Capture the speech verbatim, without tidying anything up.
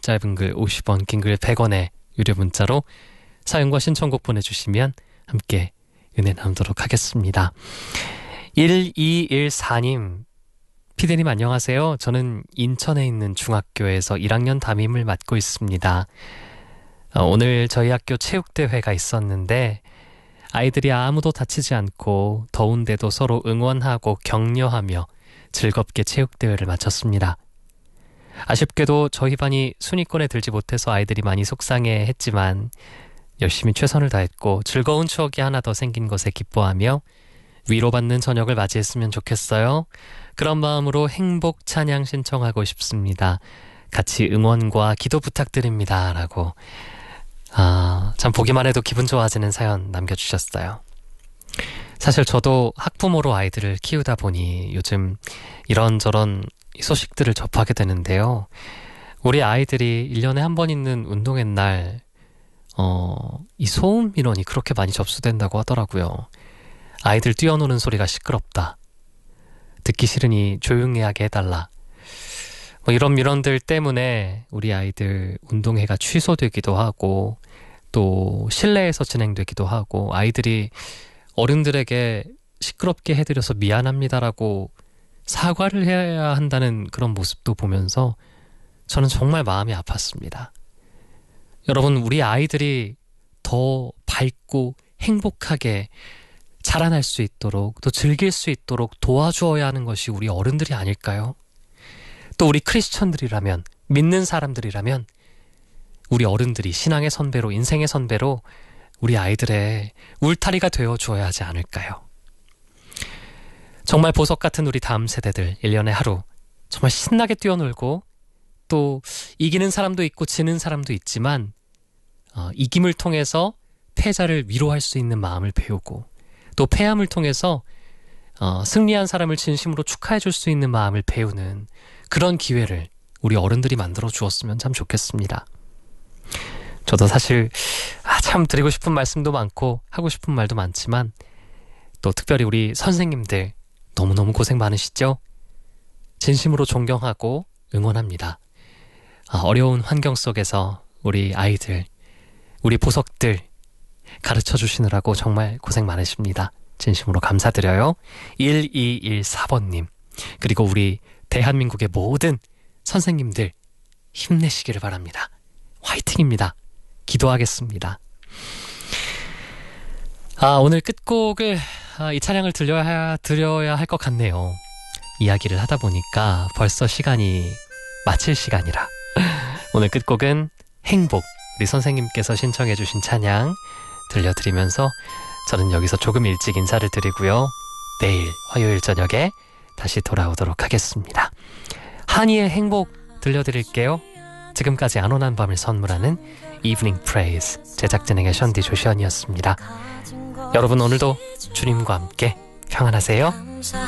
짧은 글 오십 원, 긴 글 백 원에 유료 문자로 사연과 신청곡 보내주시면 함께 은혜 나누도록 하겠습니다. 일이일사 님, 피디님 안녕하세요. 저는 인천에 있는 중학교에서 일 학년 담임을 맡고 있습니다. 어, 오늘 저희 학교 체육대회가 있었는데 아이들이 아무도 다치지 않고 더운데도 서로 응원하고 격려하며 즐겁게 체육대회를 마쳤습니다. 아쉽게도 저희 반이 순위권에 들지 못해서 아이들이 많이 속상해했지만 열심히 최선을 다했고 즐거운 추억이 하나 더 생긴 것에 기뻐하며 위로받는 저녁을 맞이했으면 좋겠어요. 그런 마음으로 행복 찬양 신청하고 싶습니다. 같이 응원과 기도 부탁드립니다. 라고 아, 참 보기만 해도 기분 좋아지는 사연 남겨주셨어요. 사실 저도 학부모로 아이들을 키우다 보니 요즘 이런저런 소식들을 접하게 되는데요. 우리 아이들이 일 년에 한 번 있는 운동회 날 어, 이 소음 민원이 그렇게 많이 접수된다고 하더라고요. 아이들 뛰어노는 소리가 시끄럽다. 듣기 싫으니 조용히 하게 해달라. 뭐 이런 민원들 때문에 우리 아이들 운동회가 취소되기도 하고 또 실내에서 진행되기도 하고 아이들이 어른들에게 시끄럽게 해드려서 미안합니다라고 사과를 해야 한다는 그런 모습도 보면서 저는 정말 마음이 아팠습니다. 여러분, 우리 아이들이 더 밝고 행복하게 자라날 수 있도록 또 즐길 수 있도록 도와주어야 하는 것이 우리 어른들이 아닐까요? 또 우리 크리스천들이라면, 믿는 사람들이라면 우리 어른들이 신앙의 선배로, 인생의 선배로 우리 아이들의 울타리가 되어주어야 하지 않을까요? 정말 보석 같은 우리 다음 세대들 일 년에 하루 정말 신나게 뛰어놀고 또 이기는 사람도 있고 지는 사람도 있지만 어, 이김을 통해서 패자를 위로할 수 있는 마음을 배우고 또 패함을 통해서 어, 승리한 사람을 진심으로 축하해 줄 수 있는 마음을 배우는 그런 기회를 우리 어른들이 만들어 주었으면 참 좋겠습니다. 저도 사실 아, 참 드리고 싶은 말씀도 많고 하고 싶은 말도 많지만 또 특별히 우리 선생님들 너무너무 고생 많으시죠? 진심으로 존경하고 응원합니다. 아, 어려운 환경 속에서 우리 아이들, 우리 보석들 가르쳐 주시느라고 정말 고생 많으십니다. 진심으로 감사드려요. 일이일사 번님 그리고 우리 대한민국의 모든 선생님들 힘내시기를 바랍니다. 화이팅입니다. 기도하겠습니다. 아, 오늘 끝곡을 아, 이 찬양을 들려야, 드려야 할 것 같네요. 이야기를 하다 보니까 벌써 시간이 마칠 시간이라 오늘 끝곡은 행복, 우리 선생님께서 신청해 주신 찬양 들려드리면서 저는 여기서 조금 일찍 인사를 드리고요. 내일 화요일 저녁에 다시 돌아오도록 하겠습니다. 한이의 행복 들려드릴게요. 지금까지 안온한 밤을 선물하는 이브닝 프레이즈 제작진에게 션디 조시언이었습니다. 여러분 오늘도 주님과 함께 평안하세요.